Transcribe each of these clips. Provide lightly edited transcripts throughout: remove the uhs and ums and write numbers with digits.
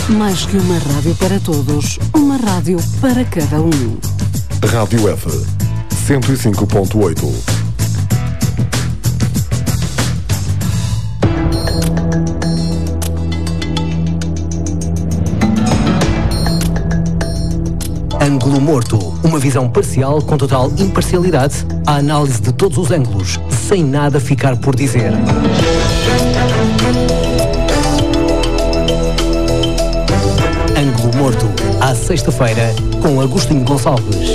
Mais que uma rádio para todos, uma rádio para cada um. Rádio F 105.8. Ângulo Morto, uma visão parcial com total imparcialidade, a análise de todos os ângulos, sem nada ficar por dizer. Ângulo Morto, à sexta-feira, com Agostinho Gonçalves.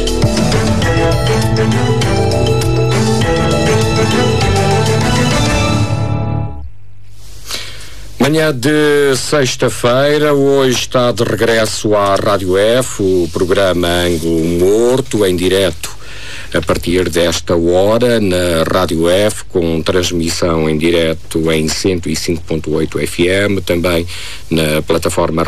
Manhã de sexta-feira, hoje está de regresso à Rádio F, o programa Ângulo Morto, em direto a partir desta hora na Rádio F, com transmissão em direto em 105.8 FM, também na plataforma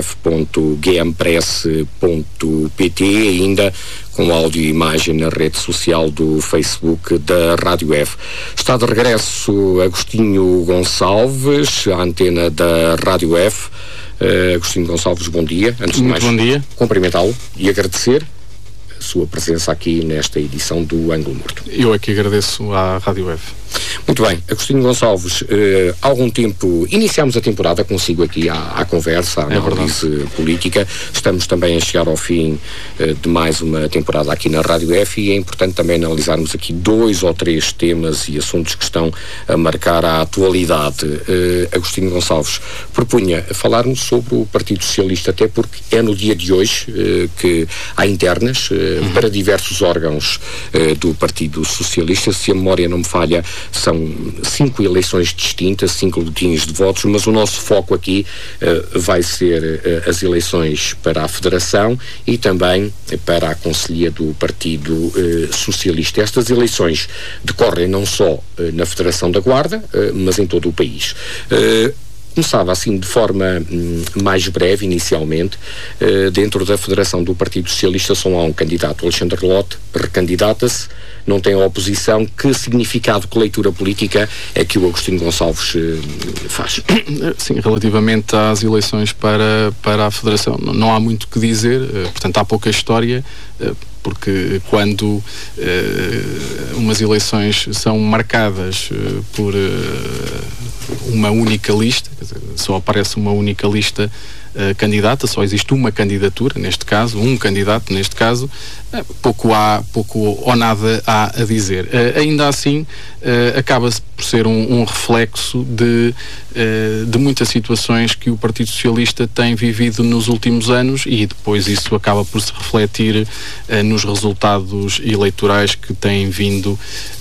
radiof.gmpress.pt, ainda com áudio e imagem na rede social do Facebook da Rádio F. Está de regresso Agostinho Gonçalves, à antena da Rádio F. Agostinho Gonçalves, bom dia. Antes de mais, bom dia. Cumprimentá-lo e agradecer a sua presença aqui nesta edição do Ângulo Morto. Eu aqui agradeço à Rádio F. Muito bem, Agostinho Gonçalves, há algum tempo iniciámos a temporada consigo aqui à conversa, à análise política. Estamos também a chegar ao fim de mais uma temporada aqui na Rádio F e é importante também analisarmos aqui 2 ou 3 temas e assuntos que estão a marcar a atualidade. Agostinho Gonçalves, propunha falarmos sobre o Partido Socialista, até porque é no dia de hoje que há internas para diversos órgãos do Partido Socialista. Se a memória não me falha, são 5 eleições distintas, 5 boletins de votos, mas o nosso foco aqui vai ser as eleições para a Federação e também para a Conselhia do Partido Socialista. Estas eleições decorrem não só na Federação da Guarda, mas em todo o país. Começava assim de forma mais breve, inicialmente, dentro da Federação do Partido Socialista só há um candidato, Alexandre Lotte, recandidata-se, não tem oposição. Que significado, que leitura política é que o Agostinho Gonçalves faz? Sim, relativamente às eleições para a Federação, não há muito o que dizer, portanto há pouca história, porque quando umas eleições são marcadas por uma única lista, quer dizer, só aparece uma única lista candidata, só existe uma candidatura, neste caso, um candidato, neste caso, pouco ou nada há a dizer. Ainda assim, acaba-se por ser um reflexo de muitas situações que o Partido Socialista tem vivido nos últimos anos e depois isso acaba por se refletir nos resultados eleitorais que têm vindo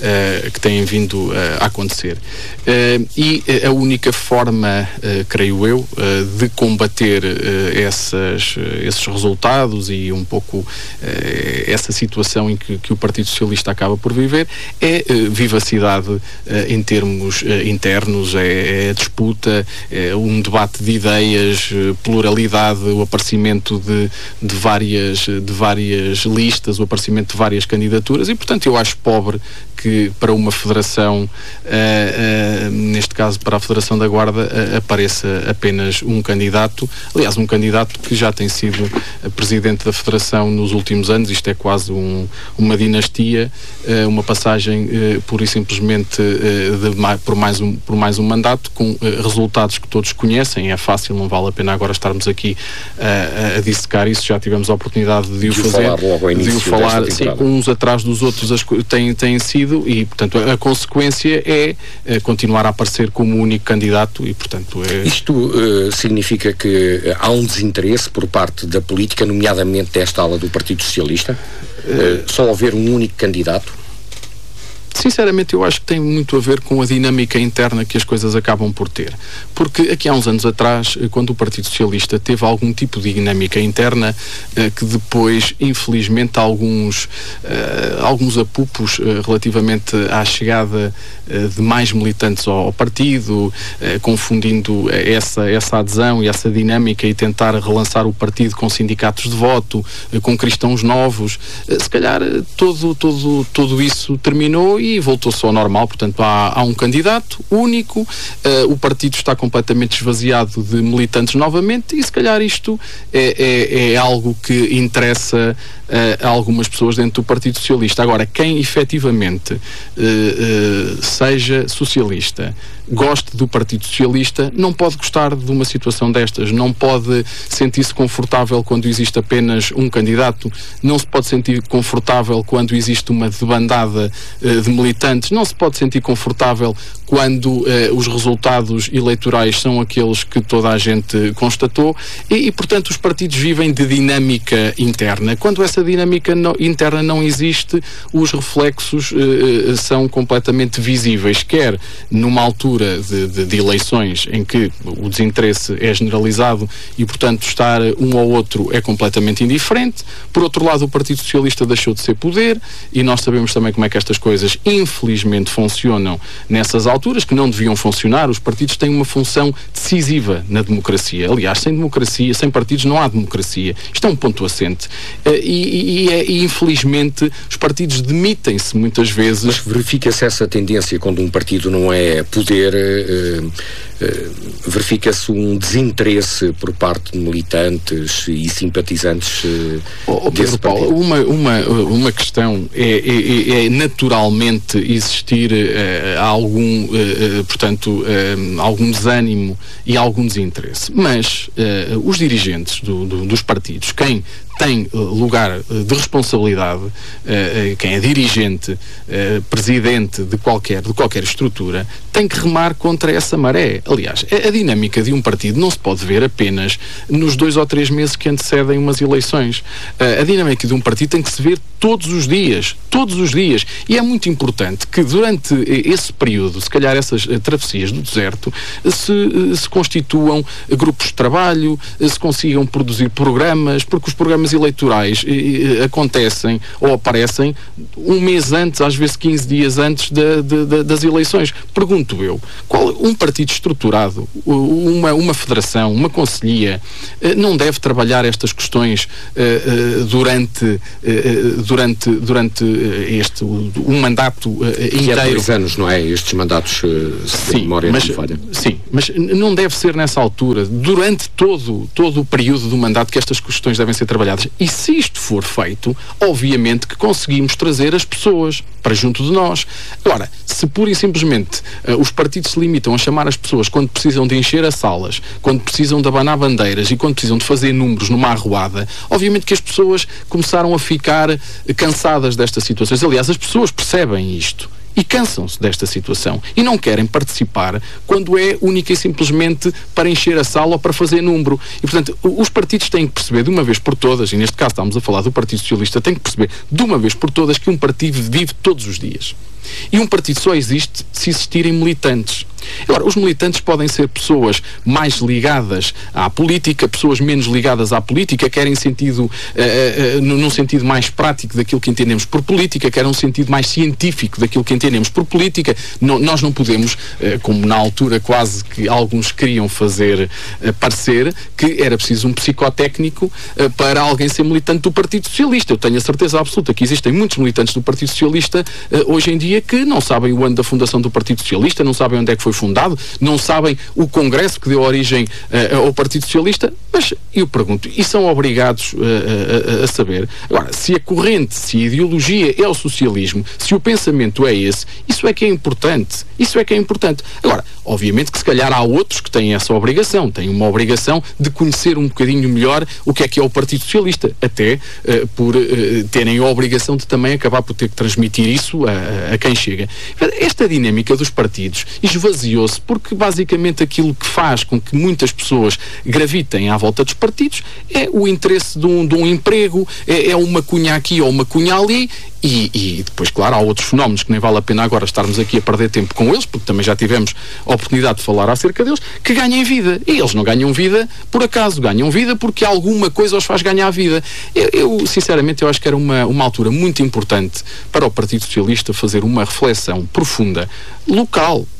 a acontecer. E a única forma, creio eu, de combater esses resultados e um pouco essa situação em que o Partido Socialista acaba por viver é vivacidade em termos internos, é disputa, é um debate de ideias, pluralidade, o aparecimento de várias listas, o aparecimento de várias candidaturas e, portanto, eu acho pobre que para uma federação, neste caso para a Federação da Guarda, apareça apenas um candidato. Aliás, um candidato que já tem sido presidente da Federação nos últimos anos. Isto é quase uma dinastia, uma passagem pura e simplesmente por mais um mandato, com resultados que todos conhecem. É fácil, não vale a pena agora estarmos aqui a dissecar isso. Já tivemos a oportunidade de o fazer, falar logo ao início, de o falar, sim, uns atrás dos outros têm sido, e portanto a consequência é continuar a aparecer como único candidato e portanto Isto significa que há um desinteresse por parte da política, nomeadamente desta ala do Partido Socialista? Só haver um único candidato? Sinceramente, eu acho que tem muito a ver com a dinâmica interna que as coisas acabam por ter. Porque aqui há uns anos atrás, quando o Partido Socialista teve algum tipo de dinâmica interna, que depois, infelizmente, alguns apupos relativamente à chegada de mais militantes ao partido, confundindo essa adesão e essa dinâmica e tentar relançar o partido com sindicatos de voto, com cristãos novos, se calhar tudo isso terminou e e voltou-se ao normal. Portanto, há um candidato único, o partido está completamente esvaziado de militantes novamente, e se calhar isto é algo que interessa a algumas pessoas dentro do Partido Socialista. Agora, quem efetivamente seja socialista, goste do Partido Socialista, não pode gostar de uma situação destas, não pode sentir-se confortável quando existe apenas um candidato, não se pode sentir confortável quando existe uma debandada de militantes, não se pode sentir confortável quando os resultados eleitorais são aqueles que toda a gente constatou e, portanto, os partidos vivem de dinâmica interna. Quando essa dinâmica interna não existe, os reflexos são completamente visíveis, quer numa altura de eleições em que o desinteresse é generalizado e, portanto, estar um ao outro é completamente indiferente. Por outro lado, o Partido Socialista deixou de ser poder e nós sabemos também como é que estas coisas infelizmente funcionam nessas alturas, que não deviam funcionar. Os partidos têm uma função decisiva na democracia. Aliás, sem democracia, sem partidos não há democracia. Isto é um ponto assente. E infelizmente os partidos demitem-se muitas vezes. Mas verifica-se essa tendência quando um partido não é poder, verifica-se um desinteresse por parte de militantes e simpatizantes desse partido. Uma questão é naturalmente existir algum desânimo e algum desinteresse, mas os dirigentes dos partidos, quem tem lugar de responsabilidade, quem é dirigente, presidente de qualquer estrutura, tem que remar contra essa maré. Aliás, a dinâmica de um partido não se pode ver apenas nos 2 ou 3 meses que antecedem umas eleições. A dinâmica de um partido tem que se ver todos os dias. E é muito importante que durante esse período, se calhar essas travessias do deserto, se constituam grupos de trabalho, se consigam produzir programas, porque os programas eleitorais acontecem ou aparecem um mês antes, às vezes 15 dias antes das eleições. Pergunto eu, um partido estruturado, uma federação, uma conselhia, não deve trabalhar estas questões durante um mandato inteiro? Há 2 anos, não é? Estes mandatos, se a memória não falha. Sim, mas não deve ser nessa altura, durante todo o período do mandato, que estas questões devem ser trabalhadas. E se isto for feito, obviamente que conseguimos trazer as pessoas para junto de nós. Agora, se pura e simplesmente os partidos se limitam a chamar as pessoas quando precisam de encher as salas, quando precisam de abanar bandeiras e quando precisam de fazer números numa arruada, obviamente que as pessoas começaram a ficar cansadas destas situações. Aliás, as pessoas percebem isto e cansam-se desta situação e não querem participar quando é única e simplesmente para encher a sala ou para fazer número. E, portanto, os partidos têm que perceber de uma vez por todas, e neste caso estamos a falar do Partido Socialista, tem que perceber de uma vez por todas que um partido vive todos os dias. E um partido só existe se existirem militantes. Agora, os militantes podem ser pessoas mais ligadas à política, pessoas menos ligadas à política, querem num sentido mais prático daquilo que entendemos por política, querem um sentido mais científico daquilo que entendemos por política. Nós não podemos, como na altura quase que alguns queriam fazer parecer, que era preciso um psicotécnico para alguém ser militante do Partido Socialista. Eu tenho a certeza absoluta que existem muitos militantes do Partido Socialista hoje em dia que não sabem o ano da fundação do Partido Socialista, não sabem onde é que foi fundado, não sabem o congresso que deu origem ao Partido Socialista, mas eu pergunto, e são obrigados a saber? Agora, se a corrente, se a ideologia é o socialismo, se o pensamento é esse, isso é que é importante. Agora, obviamente que se calhar há outros que têm essa obrigação, têm uma obrigação de conhecer um bocadinho melhor o que é o Partido Socialista, até por terem a obrigação de também acabar por ter que transmitir isso a quem chega. Esta dinâmica dos partidos esvaziou-se porque basicamente aquilo que faz com que muitas pessoas gravitem à volta dos partidos é o interesse de um emprego, é uma cunha aqui ou uma cunha ali, e depois, claro, há outros fenómenos que nem vale a pena agora estarmos aqui a perder tempo com eles, porque também já tivemos a oportunidade de falar acerca deles, que ganhem vida. E eles não ganham vida por acaso, ganham vida porque alguma coisa os faz ganhar vida. Eu sinceramente, eu acho que era uma altura muito importante para o Partido Socialista fazer uma reflexão profunda, local,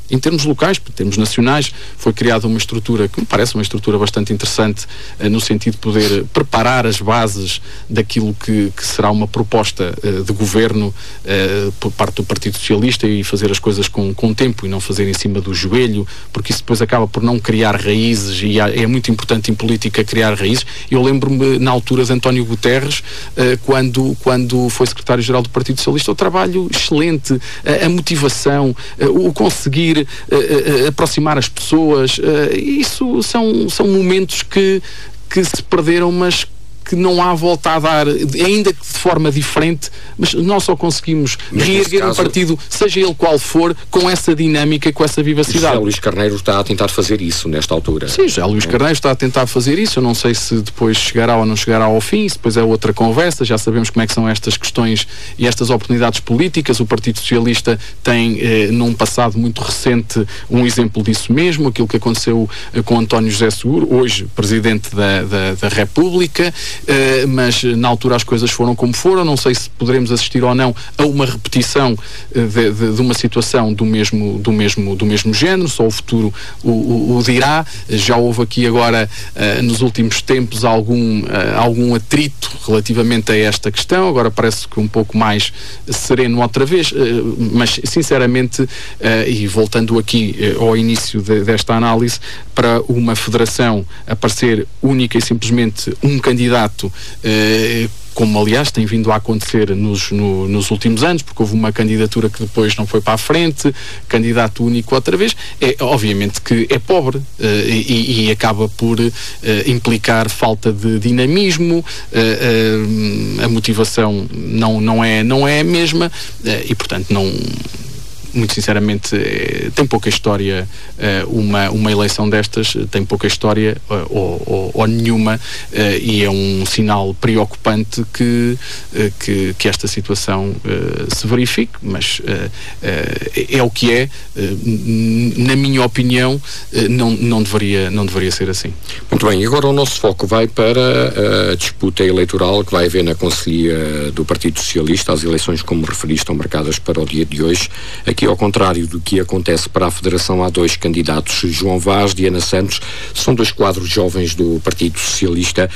em termos locais, em termos nacionais, foi criada uma estrutura que me parece uma estrutura bastante interessante, no sentido de poder preparar as bases daquilo que será uma proposta de governo por parte do Partido Socialista, e fazer as coisas com tempo e não fazer em cima do joelho, porque isso depois acaba por não criar raízes, e é muito importante em política criar raízes. Eu lembro-me na altura de António Guterres, quando foi secretário-geral do Partido Socialista, o trabalho excelente, a motivação, o conseguir aproximar as pessoas, isso são momentos que se perderam, mas que não há volta a dar, ainda que de forma diferente, mas nós só conseguimos reerguer um partido, seja ele qual for, com essa dinâmica, com essa vivacidade. José Luís Carneiro está a tentar fazer isso nesta altura. Sim, José Luís Carneiro está a tentar fazer isso. Eu não sei se depois chegará ou não chegará ao fim, isso depois é outra conversa. Já sabemos como é que são estas questões e estas oportunidades políticas. O Partido Socialista tem, num passado muito recente, um exemplo disso mesmo, aquilo que aconteceu com António José Seguro, hoje Presidente da República. Mas na altura as coisas foram como foram. Não sei se poderemos assistir ou não a uma repetição de uma situação do mesmo género. Só o futuro o dirá. Já houve aqui agora nos últimos tempos algum atrito relativamente a esta questão. Agora parece que um pouco mais sereno outra vez, mas sinceramente, e voltando aqui ao início desta análise, para uma federação aparecer única e simplesmente um candidato, como aliás tem vindo a acontecer nos últimos anos, porque houve uma candidatura que depois não foi para a frente, candidato único outra vez, obviamente que é pobre, e acaba por implicar falta de dinamismo, a motivação não é a mesma, e portanto muito sinceramente, tem pouca história, uma eleição destas tem pouca história ou nenhuma, e é um sinal preocupante que esta situação se verifique, mas é o que é. Na minha opinião, não deveria ser assim. Muito bem, agora o nosso foco vai para a disputa eleitoral que vai haver na Conselhia do Partido Socialista. As eleições, como referiste, estão marcadas para o dia de hoje. Aqui, ao contrário do que acontece para a Federação, há dois candidatos, João Vaz, Diana Santos, são dois quadros jovens do Partido Socialista.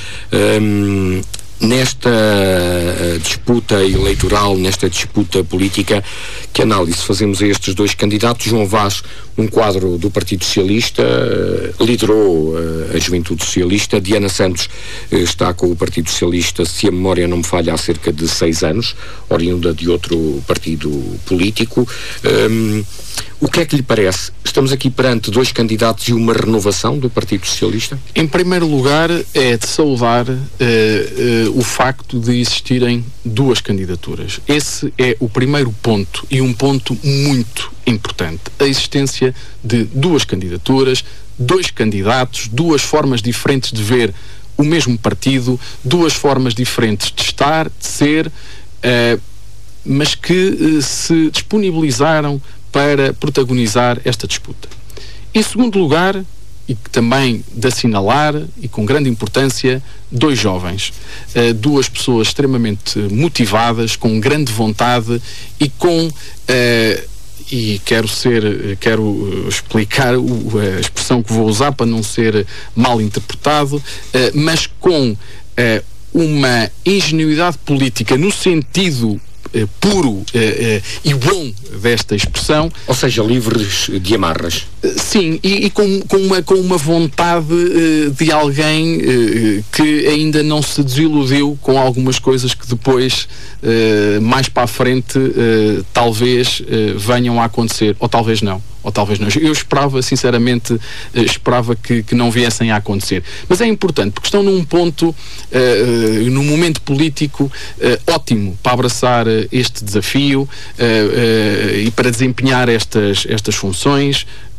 Nesta disputa eleitoral, nesta disputa política, que análise fazemos a estes dois candidatos? João Vaz, um quadro do Partido Socialista, liderou a Juventude Socialista. Diana Santos está com o Partido Socialista, se a memória não me falha, há cerca de 6 anos, oriunda de outro partido político. O que é que lhe parece? Estamos aqui perante dois candidatos e uma renovação do Partido Socialista? Em primeiro lugar, é de saudar o facto de existirem duas candidaturas. Esse é o primeiro ponto, e um ponto muito importante. A existência de duas candidaturas, dois candidatos, duas formas diferentes de ver o mesmo partido, duas formas diferentes de estar, de ser, mas que se disponibilizaram para protagonizar esta disputa. Em segundo lugar, e também de assinalar, e com grande importância, dois jovens, duas pessoas extremamente motivadas, com grande vontade e com... e quero explicar a expressão que vou usar para não ser mal interpretado, mas com uma ingenuidade política no sentido puro e bom desta expressão. Ou seja, livres de amarras. Sim, e com uma vontade de alguém que ainda não se desiludiu com algumas coisas que depois, mais para a frente, talvez venham a acontecer, ou talvez não. Eu esperava, sinceramente, que não viessem a acontecer. Mas é importante, porque estão num ponto, num momento político ótimo para abraçar este desafio e para desempenhar estas funções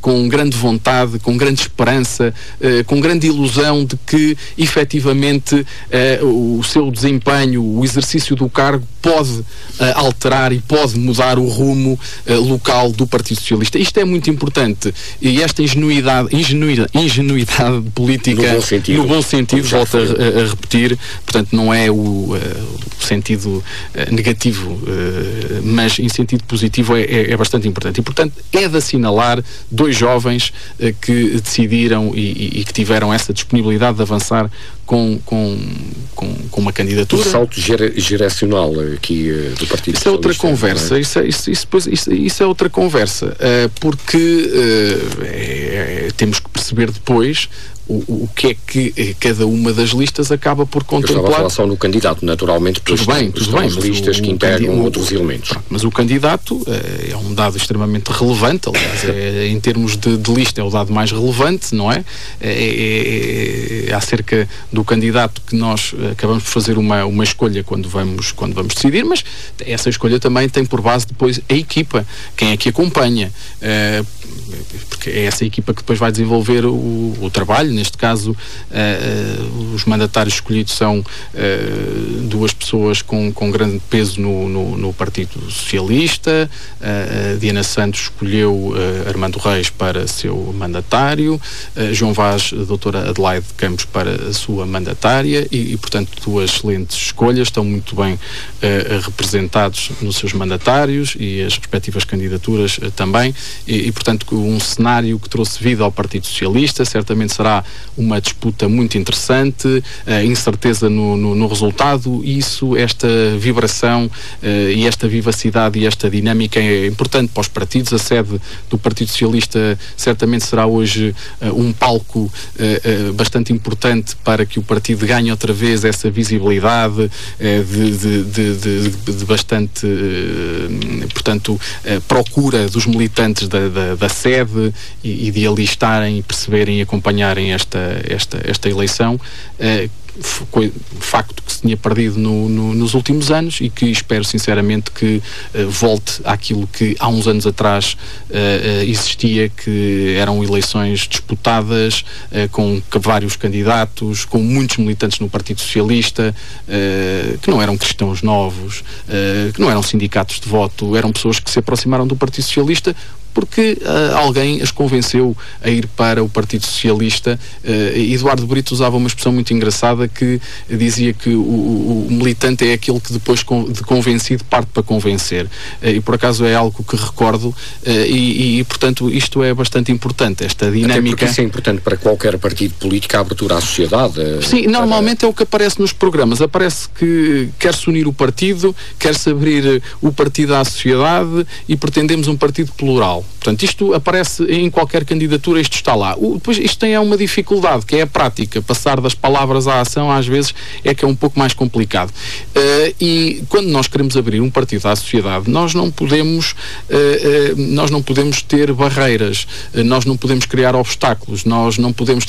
com grande vontade, com grande esperança, com grande ilusão de que efetivamente o seu desempenho, o exercício do cargo pode alterar e pode mudar o rumo local do Partido Socialista. Isto é muito importante, e esta ingenuidade política, no bom sentido, volto a repetir, portanto não é o sentido negativo, mas em sentido positivo é bastante importante. E portanto é de assinalar dois jovens que decidiram e que tiveram essa disponibilidade de avançar com uma candidatura. O salto geracional aqui do Partido Socialista. Isso é outra conversa, isso é outra conversa, porque temos que perceber depois o que é que cada uma das listas acaba por contemplar. Eu estava a falar só no candidato, naturalmente, tudo bem, as listas que integram outros elementos. Mas o candidato é um dado extremamente relevante, aliás, em termos de lista é o dado mais relevante, não é? É acerca do candidato que nós acabamos por fazer uma escolha quando vamos decidir, mas essa escolha também tem por base depois a equipa, quem é que acompanha, porque é essa equipa que depois vai desenvolver o trabalho. Neste caso, os mandatários escolhidos são duas pessoas com grande peso no Partido Socialista. Diana Santos escolheu Armando Reis para seu mandatário, João Vaz, a doutora Adelaide Campos para a sua mandatária e, portanto, duas excelentes escolhas, estão muito bem representados nos seus mandatários e as respectivas candidaturas também, e, portanto, um cenário que trouxe vida ao Partido Socialista. Certamente será uma disputa muito interessante, incerteza no resultado, e esta vibração e esta vivacidade e esta dinâmica é importante para os partidos. A sede do Partido Socialista certamente será hoje um palco bastante importante para que o partido ganhe outra vez essa visibilidade de bastante, portanto, procura dos militantes da sede e de ali estarem e perceberem e acompanharem esta eleição, facto que se tinha perdido nos últimos anos e que espero sinceramente que volte àquilo que há uns anos atrás existia, que eram eleições disputadas com vários candidatos, com muitos militantes no Partido Socialista, que não eram cristãos novos, que não eram sindicatos de voto, eram pessoas que se aproximaram do Partido Socialista porque alguém as convenceu a ir para o Partido Socialista. Eduardo Brito usava uma expressão muito engraçada que dizia que o militante é aquele que depois de convencido parte para convencer, e por acaso é algo que recordo, e portanto isto é bastante importante, esta dinâmica. Até porque isso é importante para qualquer partido político, a abertura à sociedade. Sim, normalmente é o que aparece nos programas, aparece que quer-se unir o partido, quer-se abrir o partido à sociedade e pretendemos um partido plural. Portanto, isto aparece em qualquer candidatura, isto está lá. Depois, isto tem uma dificuldade, que é a prática. Passar das palavras à ação, às vezes, é que é um pouco mais complicado. E quando nós queremos abrir um partido à sociedade, nós não podemos ter barreiras, nós não podemos criar obstáculos, nós não podemos